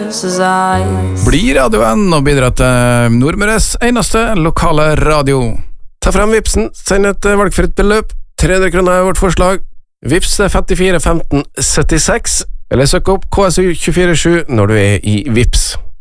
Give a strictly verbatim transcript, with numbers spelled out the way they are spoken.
Jesus's eyes. Bli radioen og bidra til Nordmøres eneste lokale radio. Ta frem Vipsen, send et valgfritt beløp. tre hundre kroner er vårt forslag. Vips er femtifire femten syttiseks, eller søk opp K S U to fire sju når du er i Vips.